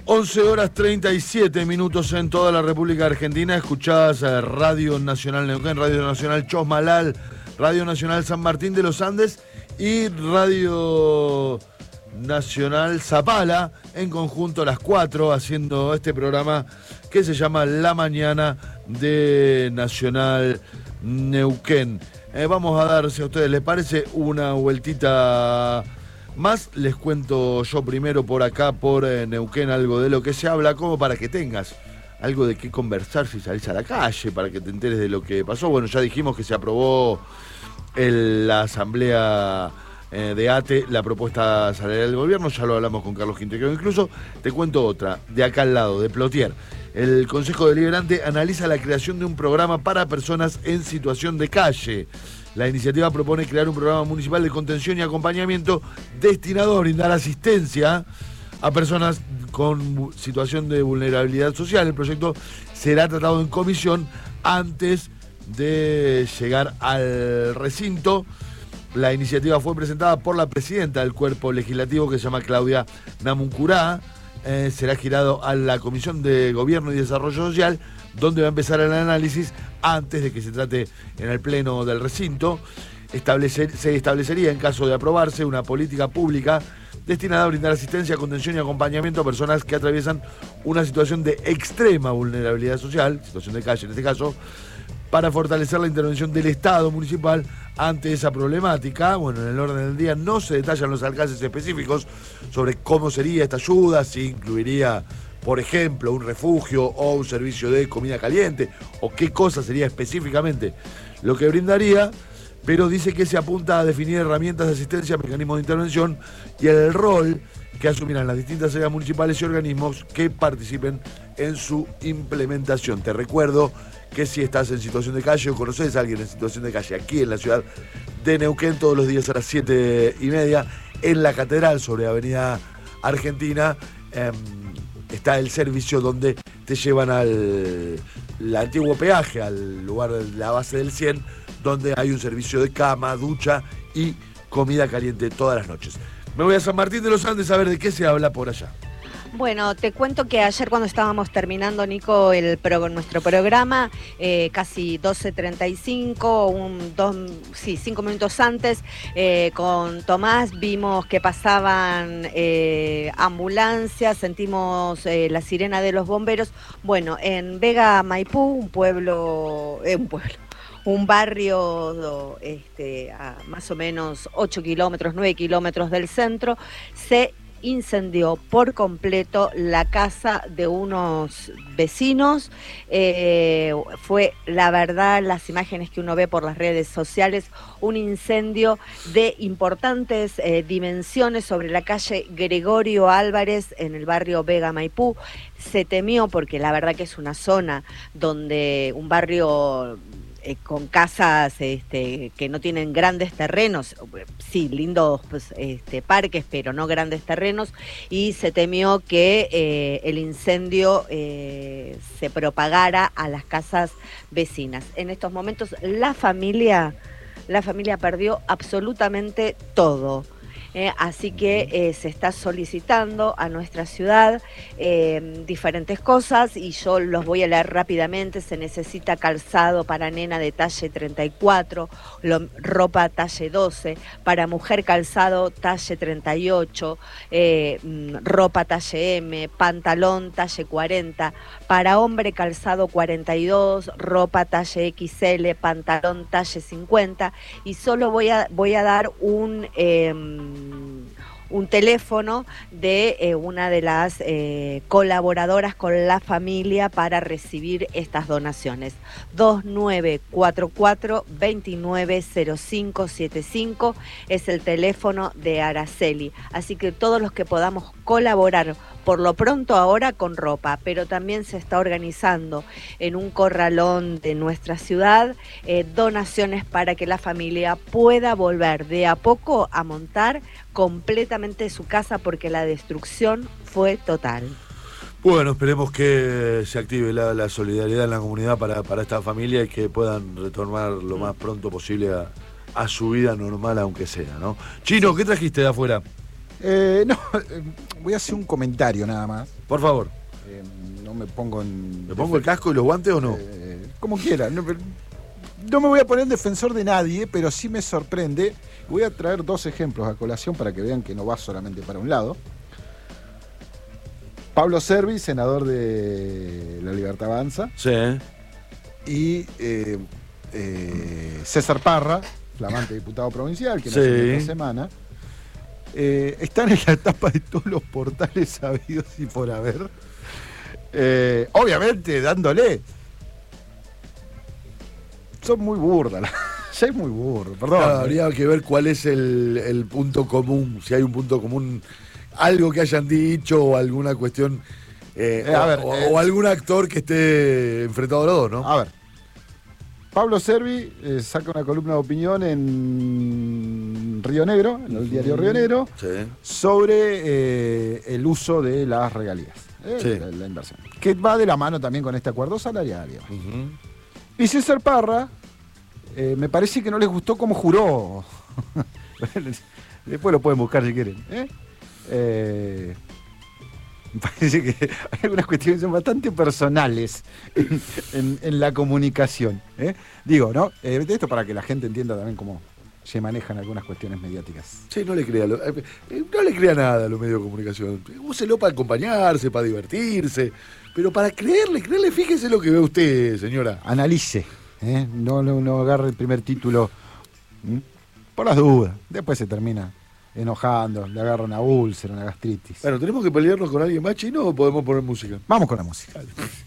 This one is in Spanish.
11 horas 37 minutos en toda la República Argentina. Escuchás Radio Nacional Neuquén, Radio Nacional Chosmalal, Radio Nacional San Martín de los Andes y Radio Nacional Zapala, en conjunto las 4, haciendo este programa que se llama La Mañana de Nacional Neuquén. Vamos a dar, si a ustedes les parece, una vueltita más. Les cuento yo primero por acá, por Neuquén, algo de lo que se habla, como para que tengas algo de qué conversar si salís a la calle, para que te enteres de lo que pasó. Bueno, ya dijimos que se aprobó en la asamblea de ATE la propuesta salarial del gobierno, ya lo hablamos con Carlos Quintero. Incluso te cuento otra, de acá al lado, de Plotier. El Consejo Deliberante analiza la creación de un programa para personas en situación de calle. La iniciativa propone crear un programa municipal de contención y acompañamiento destinado a brindar asistencia a personas con situación de vulnerabilidad social. El proyecto será tratado en comisión antes de llegar al recinto. La iniciativa fue presentada por la presidenta del cuerpo legislativo, que se llama Claudia Namuncurá. Será girado a la Comisión de Gobierno y Desarrollo Social, donde va a empezar el análisis antes de que se trate en el pleno del recinto. Se establecería, en caso de aprobarse, una política pública destinada a brindar asistencia, contención y acompañamiento a personas que atraviesan una situación de extrema vulnerabilidad social, situación de calle en este caso, para fortalecer la intervención del Estado municipal ante esa problemática. Bueno, en el orden del día no se detallan los alcances específicos sobre cómo sería esta ayuda, si incluiría, por ejemplo, un refugio o un servicio de comida caliente, o qué cosa sería específicamente lo que brindaría, pero dice que se apunta a definir herramientas de asistencia, mecanismos de intervención y el rol que asumirán las distintas áreas municipales y organismos que participen en su implementación. Te recuerdo que si estás en situación de calle o conoces a alguien en situación de calle aquí en la ciudad de Neuquén, todos los días a las 7:30 en la Catedral sobre Avenida Argentina, está el servicio donde te llevan al antiguo peaje, al lugar de la base del 100, donde hay un servicio de cama, ducha y comida caliente todas las noches. Me voy a San Martín de los Andes a ver de qué se habla por allá. Bueno, te cuento que ayer cuando estábamos terminando, Nico, nuestro programa, casi 12:35, 5 minutos antes, con Tomás vimos que pasaban ambulancias, sentimos la sirena de los bomberos. Bueno, en Vega Maipú, un barrio a más o menos 8 kilómetros, 9 kilómetros del centro, se incendió por completo la casa de unos vecinos. Fue, la verdad, las imágenes que uno ve por las redes sociales, un incendio de importantes dimensiones sobre la calle Gregorio Álvarez en el barrio Vega Maipú. Se temió porque la verdad que es una zona donde un barrio con casas que no tienen grandes terrenos, sí, lindos parques, pero no grandes terrenos, y se temió que el incendio se propagara a las casas vecinas. En estos momentos la familia perdió absolutamente todo. Así que se está solicitando a nuestra ciudad diferentes cosas y yo los voy a leer rápidamente. Se necesita calzado para nena de talle 34, ropa talle 12, para mujer calzado talle 38, ropa talle M, pantalón talle 40, para hombre calzado 42, ropa talle XL, pantalón talle 50, y solo voy a dar un teléfono de una de las colaboradoras con la familia para recibir estas donaciones. 2944-290575 es el teléfono de Araceli. Así que todos los que podamos colaborar, por lo pronto ahora con ropa, pero también se está organizando en un corralón de nuestra ciudad donaciones para que la familia pueda volver de a poco a montar completamente su casa, porque la destrucción fue total. Bueno, esperemos que se active la solidaridad en la comunidad para esta familia y que puedan retornar lo más pronto posible a su vida normal, aunque sea, ¿no? Chino, ¿qué trajiste de afuera? No, voy a hacer un comentario nada más. Por favor. No me pongo en... ¿Me pongo el casco y los guantes o no? Como quiera. No me voy a poner en defensor de nadie, pero sí me sorprende. Voy a traer 2 ejemplos a colación para que vean que no va solamente para un lado. Pablo Servi, senador de La Libertad Avanza. Sí. Y César Parra, flamante diputado provincial, que Sí. nació esta semana. Están en la tapa de todos los portales sabidos y por haber. Obviamente, dándole. Son muy burdas. Ya es muy burdo, perdón. Claro, habría que ver cuál es el punto común, si hay un punto común, algo que hayan dicho o alguna cuestión, o algún actor que esté enfrentado a los dos, ¿no? A ver. Pablo Servi saca una columna de opinión en Río Negro, en el diario Río Negro, Sí. sobre el uso de las regalías, Sí. la inversión, que va de la mano también con este acuerdo salarial. Uh-huh. Y César Parra, me parece que no les gustó cómo juró. Después lo pueden buscar si quieren. Me parece que hay algunas cuestiones que son bastante personales en la comunicación. Digo, ¿no? Esto para que la gente entienda también cómo se manejan algunas cuestiones mediáticas. Sí, no le crea nada a los medios de comunicación. Úselo para acompañarse, para divertirse, pero para creerle, fíjese lo que ve usted, señora. Analice, no agarre el primer título por las dudas. Después se termina enojando, le agarra una úlcera, una gastritis. Bueno, ¿tenemos que pelearnos con alguien más chino o podemos poner música? Vamos con la música. Dale.